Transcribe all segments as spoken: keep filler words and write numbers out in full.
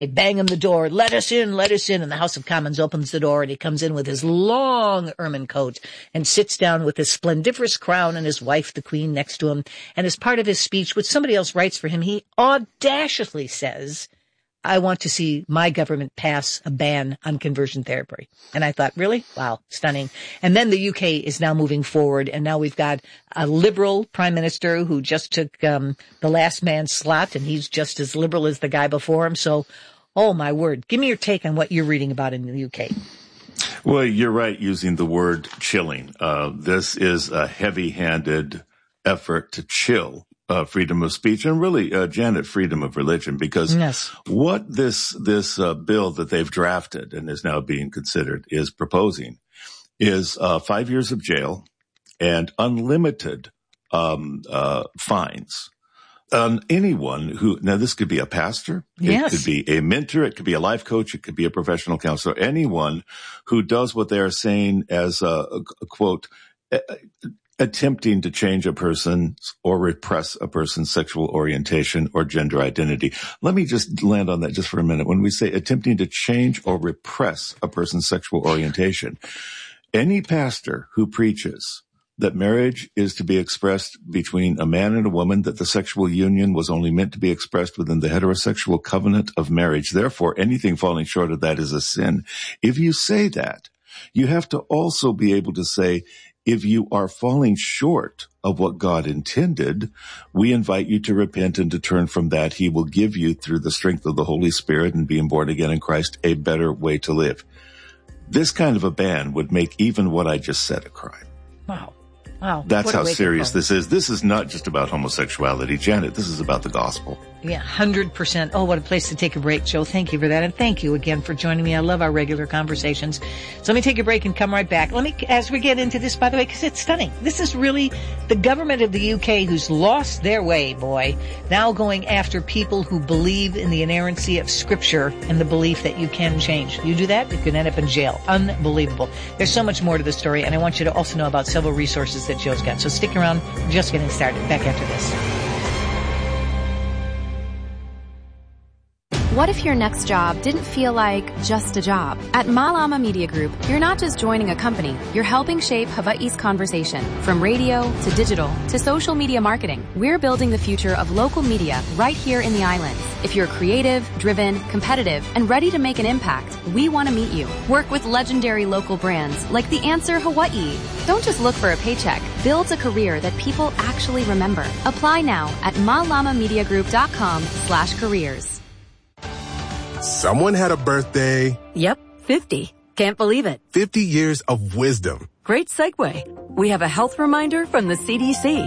They bang on the door, let us in, let us in. And the House of Commons opens the door, and he comes in with his long ermine coat and sits down with his splendiferous crown and his wife, the Queen, next to him. And as part of his speech, which somebody else writes for him, he audaciously says, I want to see my government pass a ban on conversion therapy. And I thought, really? Wow, stunning. And then the U K is now moving forward, and now we've got a liberal prime minister who just took um the last man's slot, and he's just as liberal as the guy before him. So, oh my word, give me your take on what you're reading about in the U K. Well, you're right using the word chilling. Uh, this is a heavy-handed effort to chill Uh, freedom of speech and really, uh, Janet, freedom of religion, because yes. what this, this, uh, bill that they've drafted and is now being considered is proposing is, uh, five years of jail and unlimited, um, uh, fines on anyone who, now this could be a pastor. Yes. It could be a mentor. It could be a life coach. It could be a professional counselor. Anyone who does what they are saying as a, a, a quote, a, attempting to change a person's or repress a person's sexual orientation or gender identity. Let me just land on that just for a minute. When we say attempting to change or repress a person's sexual orientation, any pastor who preaches that marriage is to be expressed between a man and a woman, that the sexual union was only meant to be expressed within the heterosexual covenant of marriage, therefore anything falling short of that is a sin. If you say that, you have to also be able to say, if you are falling short of what God intended, we invite you to repent and to turn from that. He will give you, through the strength of the Holy Spirit and being born again in Christ, a better way to live. This kind of a ban would make even what I just said a crime. Wow. Wow. That's how serious this is. This is not just about homosexuality, Janet. This is about the gospel. Yeah, one hundred percent. Oh, what a place to take a break, Joe. Thank you for that. And thank you again for joining me. I love our regular conversations. So let me take a break and come right back. Let me, as we get into this, by the way, because it's stunning. This is really the government of the U K who's lost their way, boy, now going after people who believe in the inerrancy of Scripture and the belief that you can change. You do that, you can end up in jail. Unbelievable. There's so much more to the story, and I want you to also know about several resources that Joe's got. So stick around. We're just getting started. Back after this. What if your next job didn't feel like just a job? At Malama Media Group, you're not just joining a company, you're helping shape Hawaii's conversation. From radio to digital to social media marketing, we're building the future of local media right here in the islands. If you're creative, driven, competitive, and ready to make an impact, we want to meet you. Work with legendary local brands like The Answer Hawaii. Don't just look for a paycheck. Build a career that people actually remember. Apply now at malamamediagroup.com slash careers. Someone had a birthday. Yep, fifty. Can't believe it. fifty years of wisdom. Great segue. We have a health reminder from the C D C.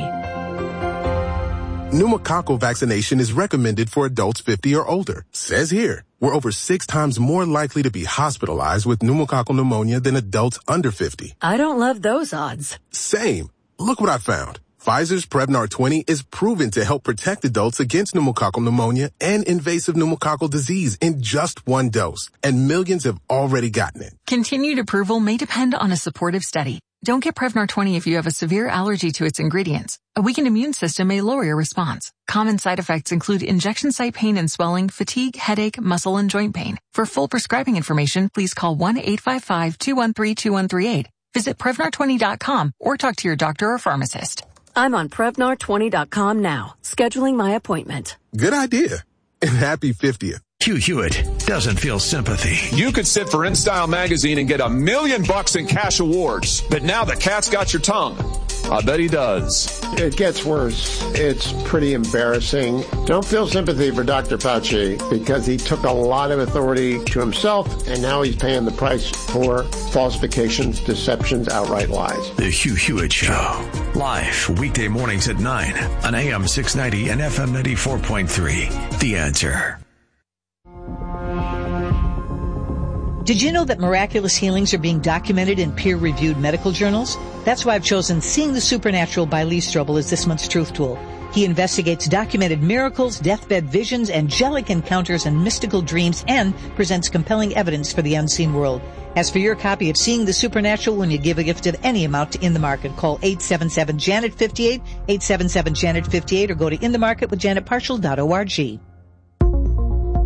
Pneumococcal vaccination is recommended for adults fifty or older. Says here, we're over six times more likely to be hospitalized with pneumococcal pneumonia than adults under fifty. I don't love those odds. Same. Look what I found. Pfizer's Prevnar twenty is proven to help protect adults against pneumococcal pneumonia and invasive pneumococcal disease in just one dose, and millions have already gotten it. Continued approval may depend on a supportive study. Don't get Prevnar twenty if you have a severe allergy to its ingredients. A weakened immune system may lower your response. Common side effects include injection site pain and swelling, fatigue, headache, muscle, and joint pain. For full prescribing information, please call one eight five five, two one three, two one three eight. Visit Prevnar twenty dot com or talk to your doctor or pharmacist. I'm on Prevnar twenty dot com now, scheduling my appointment. Good idea. And happy fiftieth. Hugh Hewitt doesn't feel sympathy. You could sit for InStyle magazine and get a million bucks in cash awards, but now the cat's got your tongue. I bet he does. It gets worse. It's pretty embarrassing. Don't feel sympathy for Doctor Fauci because he took a lot of authority to himself, and now he's paying the price for falsifications, deceptions, outright lies. The Hugh Hewitt Show. Live weekday mornings at nine on A M six ninety and F M ninety-four point three. The Answer. Did you know that miraculous healings are being documented in peer-reviewed medical journals? That's why I've chosen Seeing the Supernatural by Lee Strobel as this month's Truth Tool. He investigates documented miracles, deathbed visions, angelic encounters, and mystical dreams, and presents compelling evidence for the unseen world. As for your copy of Seeing the Supernatural, when you give a gift of any amount to In the Market, call eight seven seven, Janet fifty-eight, eight seven seven, Janet fifty-eight, or go to in the market with janet partial dot org.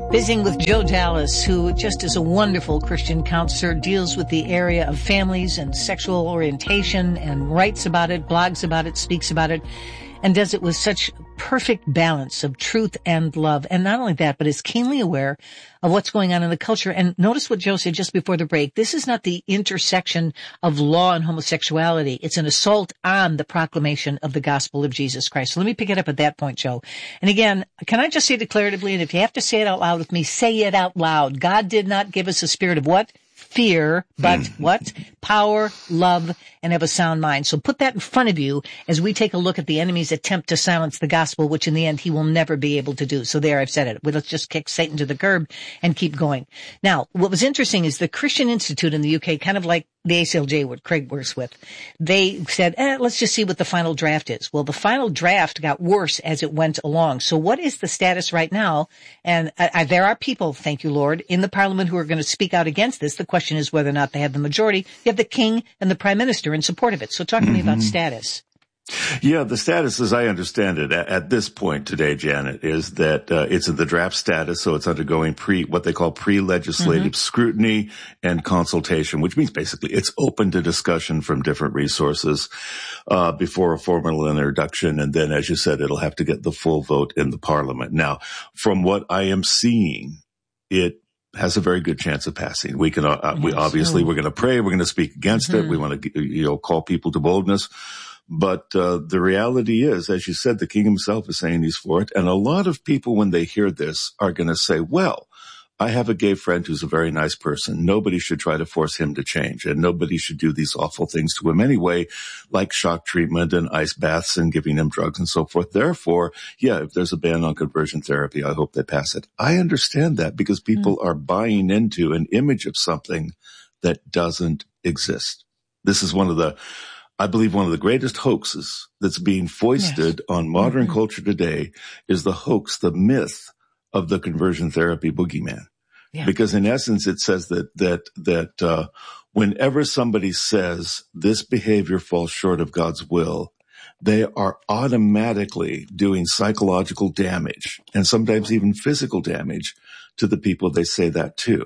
Visiting with Joe Dallas, who just is a wonderful Christian counselor, deals with the area of families and sexual orientation and writes about it, blogs about it, speaks about it, and does it with such perfect balance of truth and love. And not only that, but is keenly aware of what's going on in the culture. And notice what Joe said just before the break. This is not the intersection of law and homosexuality. It's an assault on the proclamation of the gospel of Jesus Christ. So let me pick it up at that point, Joe. And again, can I just say declaratively, and if you have to say it out loud with me, say it out loud. God did not give us a spirit of what? Fear, but mm. what? Power, love, and have a sound mind. So put that in front of you as we take a look at the enemy's attempt to silence the gospel, which in the end he will never be able to do. So there, I've said it. Well, let's just kick Satan to the curb and keep going. Now, what was interesting is the Christian Institute in the U K, kind of like the A C L J, what Craig works with, they said, eh, let's just see what the final draft is. Well, the final draft got worse as it went along. So what is the status right now? And uh, there are people, thank you, Lord, in the parliament who are going to speak out against this. The question is whether or not they have the majority. You have the king and the prime minister in support of it. So talk to mm-hmm. me about status. Yeah, the status, as I understand it, at, at this point today, Janet, is that uh, it's in the draft status, so it's undergoing pre what they call pre-legislative mm-hmm. scrutiny and consultation, which means basically it's open to discussion from different resources uh before a formal introduction, and then, as you said, it'll have to get the full vote in the parliament. Now, from what I am seeing, it has a very good chance of passing. We can, uh, we obviously we're going to pray, we're going to speak against mm-hmm. it, we want to, you know, call people to boldness. But uh, the reality is, as you said, the king himself is saying he's for it. And a lot of people, when they hear this, are going to say, well, I have a gay friend who's a very nice person. Nobody should try to force him to change, and nobody should do these awful things to him anyway, like shock treatment and ice baths and giving him drugs and so forth. Therefore, yeah, if there's a ban on conversion therapy, I hope they pass it. I understand that because people mm-hmm. are buying into an image of something that doesn't exist. This is one of the I believe one of the greatest hoaxes that's being foisted yes. on modern mm-hmm. culture today is the hoax, the myth of the conversion therapy boogeyman. Yeah. Because in essence, it says that, that, that, uh, whenever somebody says this behavior falls short of God's will, they are automatically doing psychological damage and sometimes even physical damage to the people they say that to.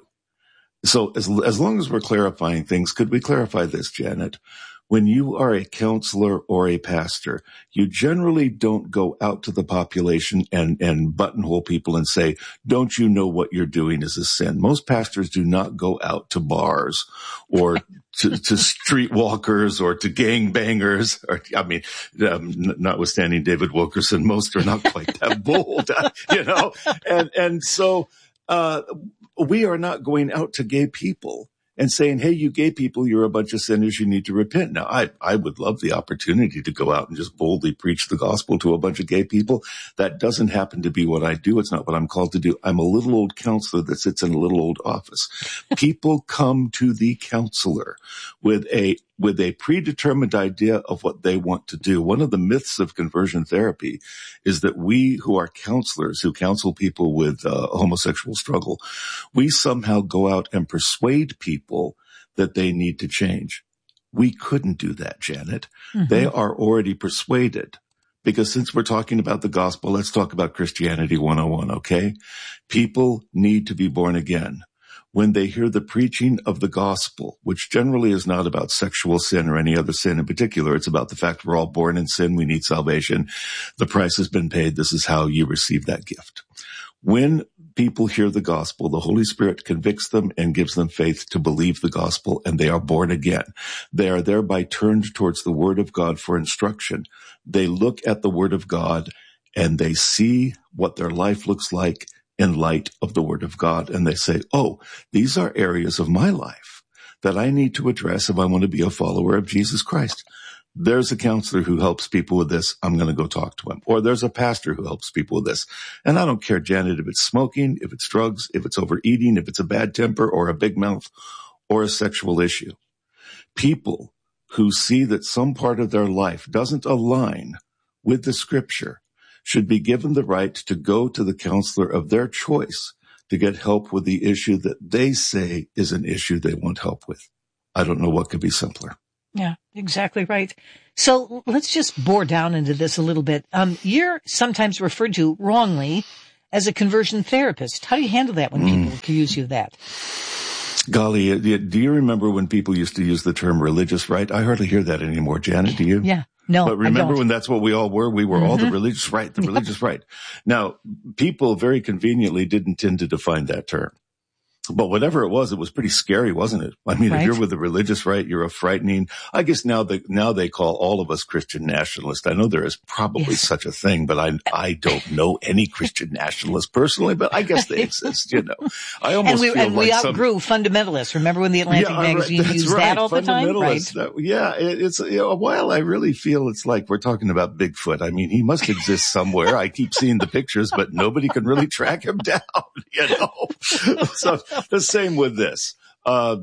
So as, as long as we're clarifying things, could we clarify this, Janet? When you are a counselor or a pastor, you generally don't go out to the population and, and buttonhole people and say, don't you know what you're doing is a sin? Most pastors do not go out to bars or to, to streetwalkers or to gangbangers. Or, I mean, um, notwithstanding David Wilkerson, most are not quite that bold, you know? And, and so, uh, we are not going out to gay people and saying, hey, you gay people, you're a bunch of sinners, you need to repent. Now, I, I would love the opportunity to go out and just boldly preach the gospel to a bunch of gay people. That doesn't happen to be what I do. It's not what I'm called to do. I'm a little old counselor that sits in a little old office. People come to the counselor with a with a predetermined idea of what they want to do. One of the myths of conversion therapy is that we who are counselors, who counsel people with uh, homosexual struggle, we somehow go out and persuade people that they need to change. We couldn't do that, Janet. Mm-hmm. They are already persuaded. Because since we're talking about the gospel, let's talk about Christianity one oh one, okay? People need to be born again. When they hear the preaching of the gospel, which generally is not about sexual sin or any other sin in particular, it's about the fact we're all born in sin, we need salvation, the price has been paid, this is how you receive that gift. When people hear the gospel, the Holy Spirit convicts them and gives them faith to believe the gospel, and they are born again. They are thereby turned towards the Word of God for instruction. They look at the Word of God and they see what their life looks like in light of the Word of God. And they say, oh, these are areas of my life that I need to address if I want to be a follower of Jesus Christ. There's a counselor who helps people with this. I'm going to go talk to him. Or there's a pastor who helps people with this. And I don't care, Janet, if it's smoking, if it's drugs, if it's overeating, if it's a bad temper or a big mouth or a sexual issue. People who see that some part of their life doesn't align with the scripture should be given the right to go to the counselor of their choice to get help with the issue that they say is an issue they want help with. I don't know what could be simpler. Yeah, exactly right. So let's just bore down into this a little bit. Um, you're sometimes referred to wrongly as a conversion therapist? How do you handle that when people mm. accuse you of that? Golly, do you remember when people used to use the term religious right? I hardly hear that anymore. Janet, do you? Yeah. No, but remember I don't. when that's what we all were? We were mm-hmm. all the religious right, the religious right. Now, people very conveniently didn't tend to define that term. But whatever it was, it was pretty scary, wasn't it? I mean, right. if you're with the religious right, you're a frightening, I guess now they, now they call all of us Christian nationalists. I know there is probably yes. such a thing, but I, I don't know any Christian nationalists personally, but I guess they exist, you know. I almost and we, feel and like we outgrew some, fundamentalists. Remember when the Atlantic yeah, magazine right, used right. that all the time? Right. That, yeah, it, it's, you know, a while I really feel it's like we're talking about Bigfoot. I mean, he must exist somewhere. I keep seeing the pictures, but nobody can really track him down, you know. So the same with this. Uh,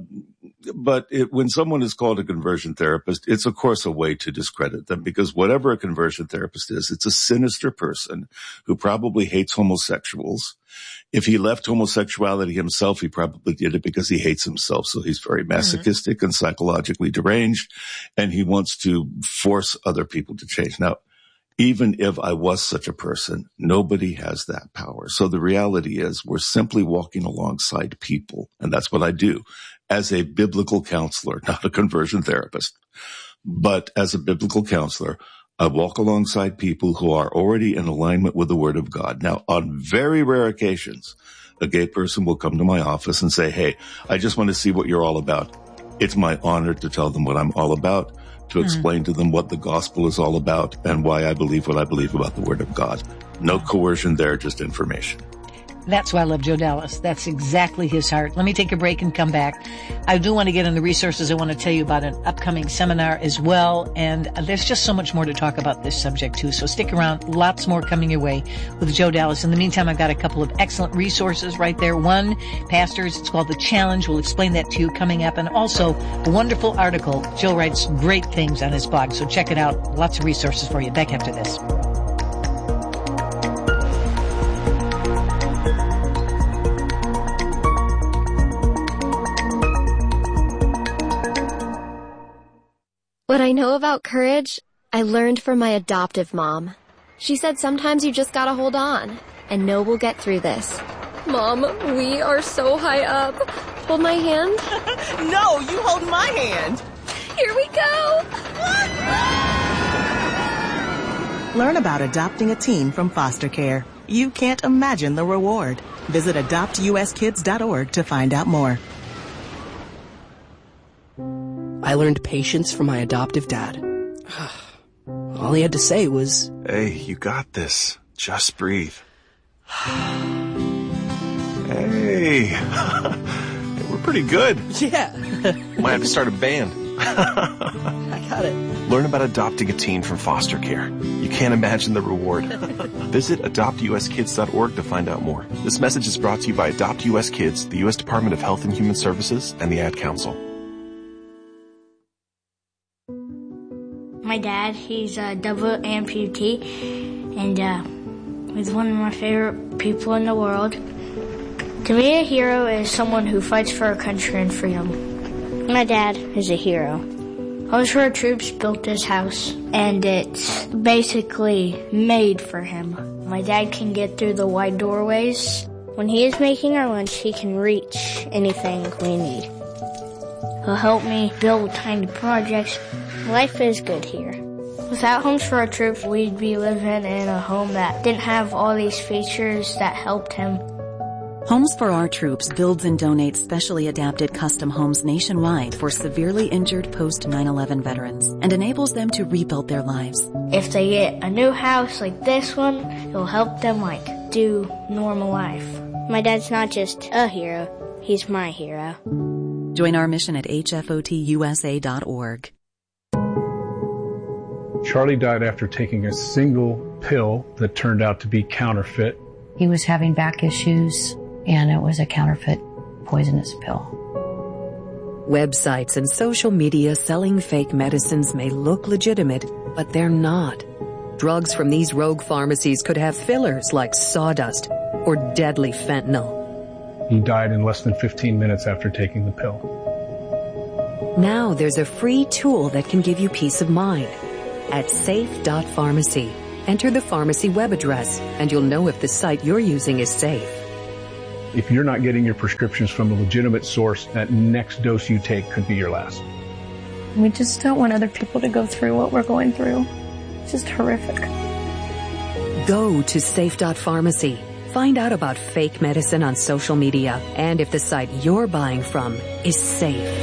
but it, when someone is called a conversion therapist, it's of course a way to discredit them, because whatever a conversion therapist is, it's a sinister person who probably hates homosexuals. If he left homosexuality himself, he probably did it because he hates himself. So he's very masochistic mm-hmm. and psychologically deranged, and he wants to force other people to change. Now, even if I was such a person, nobody has that power. So the reality is we're simply walking alongside people. And that's what I do as a biblical counselor, not a conversion therapist. But as a biblical counselor, I walk alongside people who are already in alignment with the Word of God. Now, on very rare occasions, a gay person will come to my office and say, hey, I just want to see what you're all about. It's my honor to tell them what I'm all about, to explain mm-hmm. to them what the gospel is all about and why I believe what I believe about the Word of God. No coercion there, just information. That's why I love Joe Dallas. That's exactly his heart. Let me take a break and come back. I do want to get into resources. I want to tell you about an upcoming seminar as well. And there's just so much more to talk about this subject too. So stick around. Lots more coming your way with Joe Dallas. In the meantime, I've got a couple of excellent resources right there. One, Pastors, it's called The Challenge. We'll explain that to you coming up. And also a wonderful article. Joe writes great things on his blog. So check it out. Lots of resources for you. Back after this. What I know about courage, I learned from my adoptive mom. She said sometimes you just gotta hold on and know we'll get through this. Mom, we are so high up. Hold my hand. No, you hold my hand. Here we go. Learn about adopting a teen from foster care. You can't imagine the reward. Visit adopt u s kids dot org to find out more. I learned patience from my adoptive dad. All he had to say was, "Hey, you got this. Just breathe." Hey, we're pretty good. Yeah. Might have to start a band. I got it. Learn about adopting a teen from foster care. You can't imagine the reward. Visit adopt u s kids dot org to find out more. This message is brought to you by Adopt U S Kids, the U S Department of Health and Human Services, and the Ad Council. My dad, he's a double amputee, and uh, he's one of my favorite people in the world. To me, a hero is someone who fights for our country and freedom. My dad is a hero. Homes for Our Troops built this house, and it's basically made for him. My dad can get through the wide doorways. When he is making our lunch, he can reach anything we need. He'll help me build tiny projects. Life is good here. Without Homes for Our Troops, we'd be living in a home that didn't have all these features that helped him. Homes for Our Troops builds and donates specially adapted custom homes nationwide for severely injured post nine eleven veterans and enables them to rebuild their lives. If they get a new house like this one, it'll help them like do normal life. My dad's not just a hero, he's my hero. Join our mission at h f o t u s a dot org. Charlie died after taking a single pill that turned out to be counterfeit. He was having back issues, and it was a counterfeit poisonous pill. Websites and social media selling fake medicines may look legitimate, but they're not. Drugs from these rogue pharmacies could have fillers like sawdust or deadly fentanyl. He died in less than fifteen minutes after taking the pill. Now there's a free tool that can give you peace of mind. At safe dot pharmacy, Enter the pharmacy web address, and you'll know if the site you're using is safe. If you're not getting your prescriptions from a legitimate source, that next dose you take could be your last. We just don't want other people to go through what we're going through. It's just horrific. Go to safe dot pharmacy. Find out about fake medicine on social media and if the site you're buying from is safe.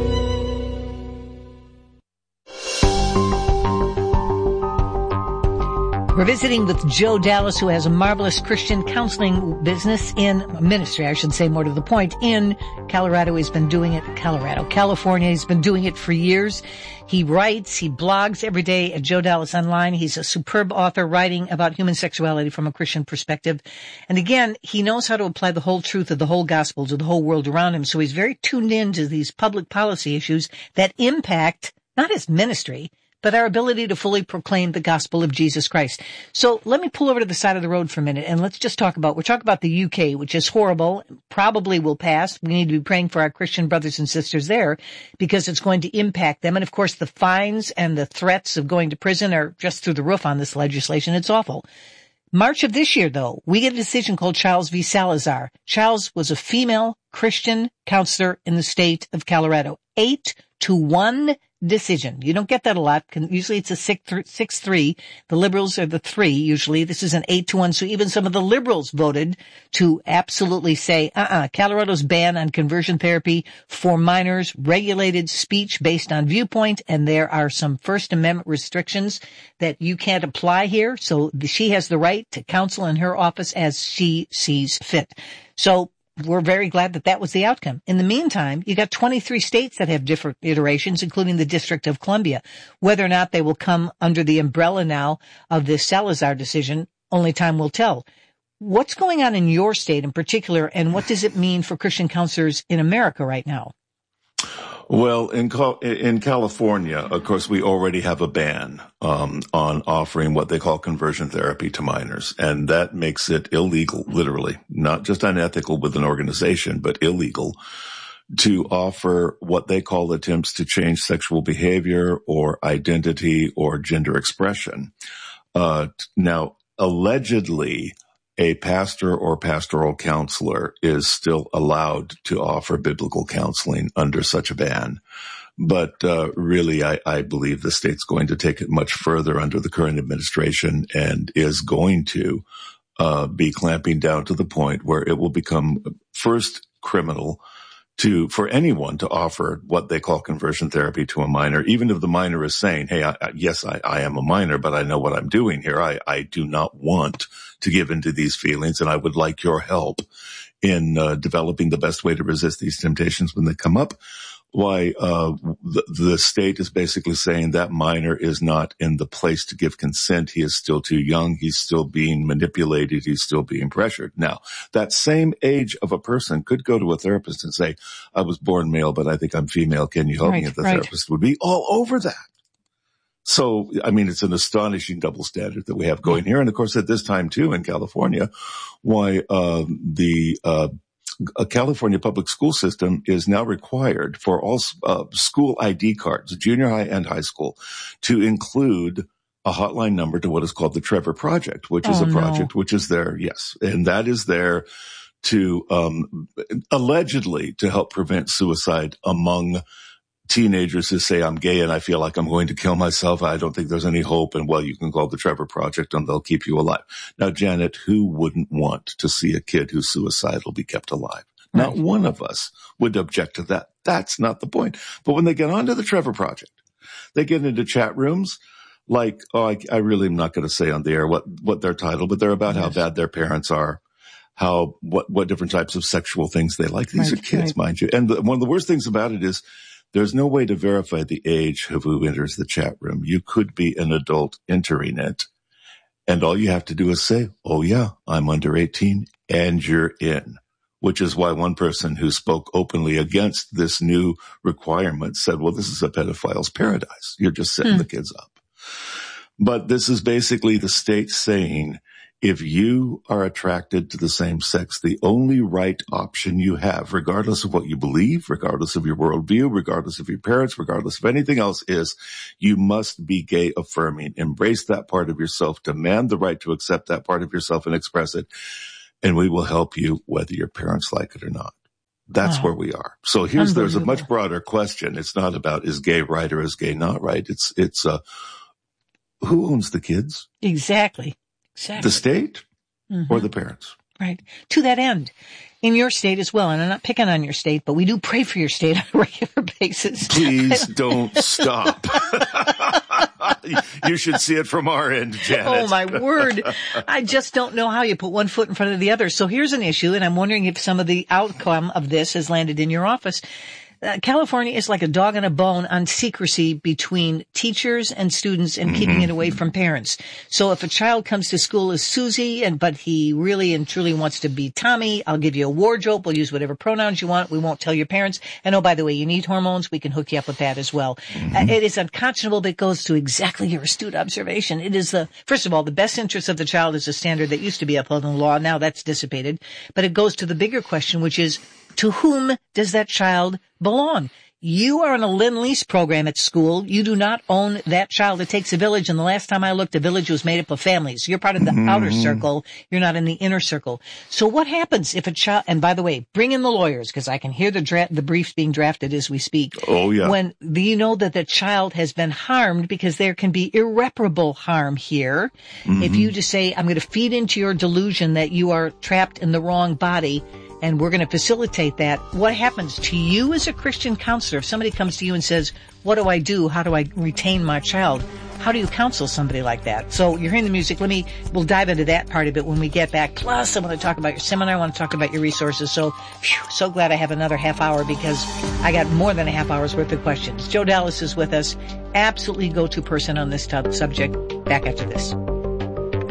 We're visiting with Joe Dallas, who has a marvelous Christian counseling business in ministry, I should say more to the point, in Colorado. He's been doing it, Colorado, California. He's been doing it for years. He writes, he blogs every day at Joe Dallas Online. He's a superb author writing about human sexuality from a Christian perspective. And again, he knows how to apply the whole truth of the whole gospel to the whole world around him. So he's very tuned in to these public policy issues that impact not his ministry, but our ability to fully proclaim the gospel of Jesus Christ. So let me pull over to the side of the road for a minute, and let's just talk about, we're talking about the U K, which is horrible, probably will pass. We need to be praying for our Christian brothers and sisters there because it's going to impact them. And of course, the fines and the threats of going to prison are just through the roof on this legislation. It's awful. March of this year, though, we get a decision called Childs v. Salazar. Childs was a female Christian counselor in the state of Colorado. Eight to one decision. You don't get that a lot. Usually it's a six three. The liberals are the three usually. This is an eight to one. So even some of the liberals voted to absolutely say, uh-uh, Colorado's ban on conversion therapy for minors, regulated speech based on viewpoint, and there are some First Amendment restrictions that you can't apply here. So she has the right to counsel in her office as she sees fit. So we're very glad that that was the outcome. In the meantime, you got twenty-three states that have different iterations, including the District of Columbia. Whether or not they will come under the umbrella now of this Salazar decision, only time will tell. What's going on in your state in particular, and what does it mean for Christian counselors in America right now? Well, in in California, of course, we already have a ban um, on offering what they call conversion therapy to minors, and that makes it illegal, literally, not just unethical with an organization, but illegal to offer what they call attempts to change sexual behavior or identity or gender expression. Uh, now, allegedly, a pastor or pastoral counselor is still allowed to offer biblical counseling under such a ban. But uh, really, I, I believe the state's going to take it much further under the current administration and is going to uh, be clamping down to the point where it will become first criminal to for anyone to offer what they call conversion therapy to a minor, even if the minor is saying, hey, I, yes, I, I am a minor, but I know what I'm doing here. I, I do not want to give into these feelings, and I would like your help in uh, developing the best way to resist these temptations when they come up. Why uh the, the state is basically saying that minor is not in the place to give consent. He is still too young. He's still being manipulated. He's still being pressured. Now, that same age of a person could go to a therapist and say, I was born male, but I think I'm female. Can you help right, me? And the right. therapist would be all over that. So, I mean, it's an astonishing double standard that we have going here. And of course, at this time too, in California, why um, the uh a California public school system is now required for all uh, school I D cards, junior high and high school, to include a hotline number to what is called the Trevor Project, which is oh, a project no. which is there, yes, and that is there to um allegedly to help prevent suicide among teenagers who say, I'm gay and I feel like I'm going to kill myself. I don't think there's any hope. And well, you can call the Trevor Project and they'll keep you alive. Now, Janet, who wouldn't want to see a kid who's suicidal be kept alive? Right. Not one of us would object to that. That's not the point. But when they get onto the Trevor Project, they get into chat rooms like, oh, I, I really am not going to say on the air what, what their title, but they're about yes. how bad their parents are, how, what, what different types of sexual things they like. These right, are kids, right. mind you. And the, one of the worst things about it is, there's no way to verify the age of who enters the chat room. You could be an adult entering it, and all you have to do is say, oh yeah, I'm under eighteen, and you're in, which is why one person who spoke openly against this new requirement said, well, this is a pedophile's paradise. You're just setting hmm. the kids up. But this is basically the state saying, If you are attracted to the same sex, the only right option you have, regardless of what you believe, regardless of your worldview, regardless of your parents, regardless of anything else, is you must be gay affirming. Embrace that part of yourself. Demand the right to accept that part of yourself and express it. And we will help you whether your parents like it or not. That's wow. where we are. So here's, there's a much broader question. It's not about is gay right or is gay not right. It's, it's, uh, who owns the kids? Exactly. Exactly. The state mm-hmm. or the parents? Right. To that end, in your state as well, and I'm not picking on your state, but we do pray for your state on a regular basis. Please don't stop. You should see it from our end, Janet. Oh, my word. I just don't know how you put one foot in front of the other. So here's an issue, and I'm wondering if some of the outcome of this has landed in your office. Uh, California is like a dog and a bone on secrecy between teachers and students and mm-hmm. keeping it away from parents. So if a child comes to school as Susie, and but he really and truly wants to be Tommy, I'll give you a wardrobe. We'll use whatever pronouns you want. We won't tell your parents. And oh, by the way, you need hormones. We can hook you up with that as well. Mm-hmm. Uh, it is unconscionable, but it goes to exactly your astute observation. It is the, first of all, the best interest of the child is a standard that used to be upheld in law. Now that's dissipated. But it goes to the bigger question, which is, to whom does that child belong? You are on a Lend-Lease program at school. You do not own that child. It takes a village, and the last time I looked, a village was made up of families. You're part of the mm-hmm. outer circle. You're not in the inner circle. So what happens if a child, and by the way, bring in the lawyers, because I can hear the dra- the briefs being drafted as we speak. Oh, yeah. When you know that the child has been harmed, because there can be irreparable harm here. Mm-hmm. If you just say, I'm going to feed into your delusion that you are trapped in the wrong body, and we're going to facilitate that. What happens to you as a Christian counselor? If somebody comes to you and says, what do I do? How do I retain my child? How do you counsel somebody like that? So you're hearing the music. Let me, we'll dive into that part of it when we get back. Plus, I want to talk about your seminar. I want to talk about your resources. So, phew, so glad I have another half hour because I got more than a half hour's worth of questions. Joe Dallas is with us. Absolutely go-to person on this t- subject. Back after this.